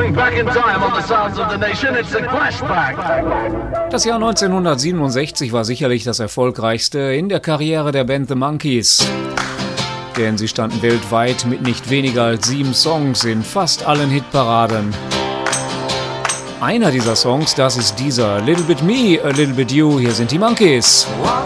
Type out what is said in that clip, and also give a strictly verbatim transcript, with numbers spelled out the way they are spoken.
Going back in time on the sounds of the nation, it's a flashback. Das Jahr neunzehnhundertsiebenundsechzig war sicherlich das erfolgreichste in der Karriere der Band The Monkees. Denn sie standen weltweit mit nicht weniger als sieben Songs in fast allen Hitparaden. Einer dieser Songs, das ist dieser Little Bit Me, A Little Bit You. Hier sind die Monkees.